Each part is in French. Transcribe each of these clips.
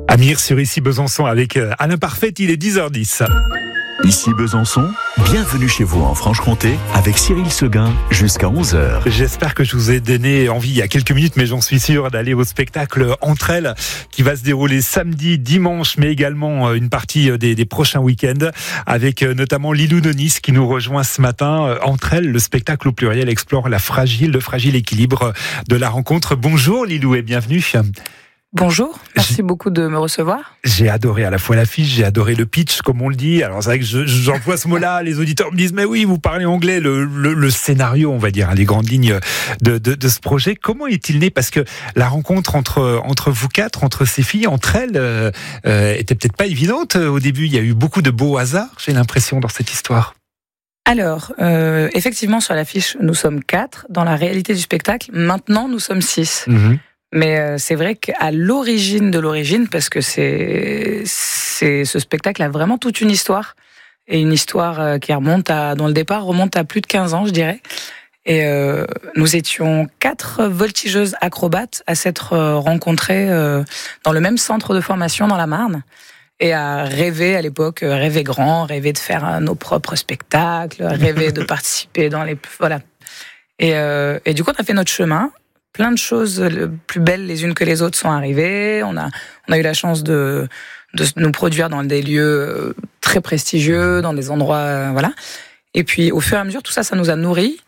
Amir sur Ici Besançon avec Alain Parfait, il est 10h10. Ici Besançon, bienvenue chez vous en Franche-Comté avec Cyril Seguin jusqu'à 11h. J'espère que je vous ai donné envie il y a quelques minutes, mais j'en suis sûr, d'aller au spectacle Entre elles qui va se dérouler samedi, dimanche, mais également une partie des prochains week-ends avec notamment Lilou Nonis qui nous rejoint ce matin. Entre elles, le spectacle au pluriel explore le fragile équilibre de la rencontre. Bonjour Lilou et bienvenue. Bonjour, merci beaucoup de me recevoir. J'ai adoré à la fois l'affiche, j'ai adoré le pitch, comme on le dit. Alors c'est vrai que j'emploie ce mot-là, les auditeurs me disent « Mais oui, vous parlez anglais ». Le scénario, on va dire, les grandes lignes de ce projet. Comment est-il né ? Parce que la rencontre entre vous quatre, entre ces filles, entre elles, était peut-être pas évidente. Au début, il y a eu beaucoup de beaux hasards, j'ai l'impression, dans cette histoire. Alors, effectivement, sur l'affiche, nous sommes 4. Dans la réalité du spectacle, maintenant, nous sommes 6. Mais c'est vrai qu'à l'origine de l'origine, parce que ce spectacle a vraiment toute une histoire, et une histoire qui dont le départ remonte à plus de 15 ans, je dirais. Et nous étions 4 voltigeuses acrobates à s'être rencontrées dans le même centre de formation dans la Marne, et à rêver à l'époque, rêver grand, rêver de faire nos propres spectacles, rêver de participer dans les... Voilà. Et du coup, on a fait notre chemin. Plein de choses plus belles les unes que les autres sont arrivées. On a eu la chance de nous produire dans des lieux très prestigieux, dans des endroits, voilà. Et puis, au fur et à mesure, tout ça, ça nous a nourris.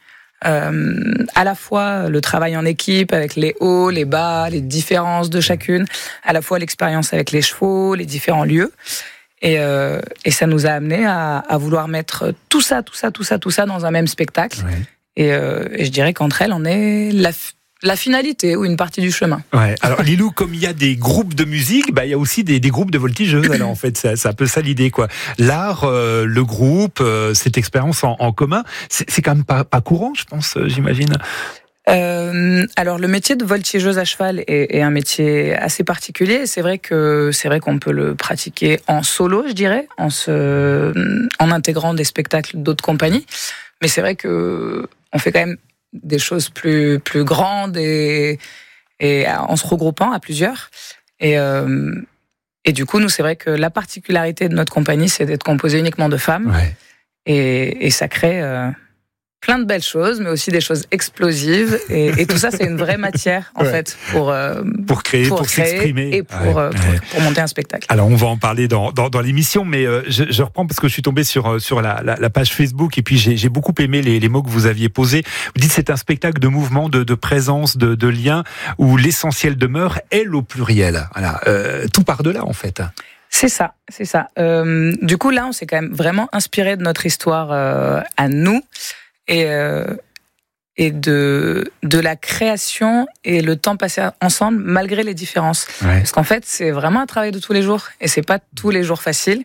À la fois le travail en équipe avec les hauts, les bas, les différences de chacune, à la fois l'expérience avec les chevaux, les différents lieux. Et ça nous a amené à vouloir mettre tout ça dans un même spectacle. Ouais. Et je dirais qu'Entre elles, on est la finalité ou une partie du chemin. Ouais. Alors Lilou, comme il y a des groupes de musique, il y a aussi des groupes de voltigeuses. Alors en fait, c'est un peu ça l'idée, quoi. L'art, le groupe, cette expérience en commun, c'est quand même pas courant, je pense, j'imagine. Alors le métier de voltigeuse à cheval est un métier assez particulier. C'est vrai qu'on peut le pratiquer en solo, je dirais, en intégrant des spectacles d'autres compagnies. Mais c'est vrai que on fait quand même des choses plus grandes et en se regroupant à plusieurs. Et du coup, nous, c'est vrai que la particularité de notre compagnie, c'est d'être composée uniquement de femmes. Ouais. Et ça crée plein de belles choses, mais aussi des choses explosives. Et tout ça, c'est une vraie matière, en fait, pour créer, pour s'exprimer. Et pour monter un spectacle. Alors, on va en parler dans l'émission, mais je reprends parce que je suis tombé sur la page Facebook et puis j'ai beaucoup aimé les mots que vous aviez posés. Vous dites c'est un spectacle de mouvement, de présence, de lien, où l'essentiel demeure, elle au pluriel. Voilà, tout part de là, en fait. C'est ça. Du coup, là, on s'est quand même vraiment inspiré de notre histoire à nous. Et de la création et le temps passé ensemble malgré les différences. Ouais. Parce qu'en fait, c'est vraiment un travail de tous les jours et c'est pas tous les jours facile.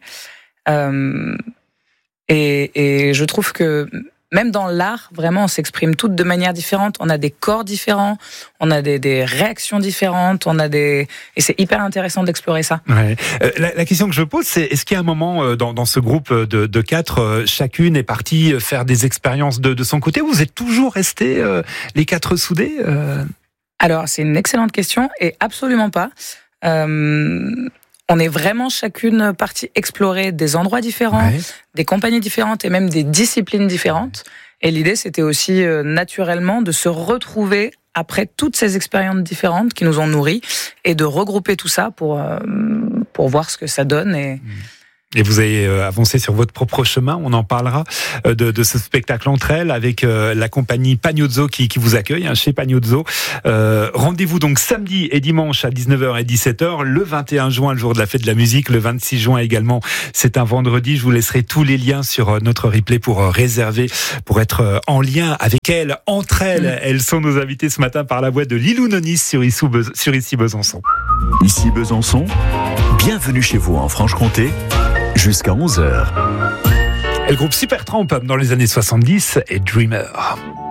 Et je trouve que même dans l'art, vraiment, on s'exprime toutes de manière différente. On a des corps différents, on a des réactions différentes, et c'est hyper intéressant d'explorer ça. Ouais. La question que je pose, c'est est-ce qu'il y a un moment dans ce groupe de 4, chacune est partie faire des expériences de son côté, ou vous êtes toujours restés les 4 soudés Alors, c'est une excellente question, et absolument pas. On est vraiment chacune partie explorer des endroits différents, des compagnies différentes et même des disciplines différentes. Et l'idée, c'était aussi naturellement de se retrouver après toutes ces expériences différentes qui nous ont nourris et de regrouper tout ça pour voir ce que ça donne. Et vous avez avancé sur votre propre chemin, on en parlera de ce spectacle Entre elles avec la compagnie Pagnozzo qui vous accueille chez Pagnozzo. Rendez-vous donc samedi et dimanche à 19h et 17h, le 21 juin, le jour de la fête de la musique, le 26 juin également, c'est un vendredi. Je vous laisserai tous les liens sur notre replay pour réserver, pour être en lien avec elles, Entre elles. Elles sont nos invitées ce matin par la voix de Lilou Nonis sur Ici Besançon. Ici Besançon, bienvenue chez vous en Franche-Comté. Jusqu'à 11h. Le groupe Supertramp dans les années 70 et Dreamer.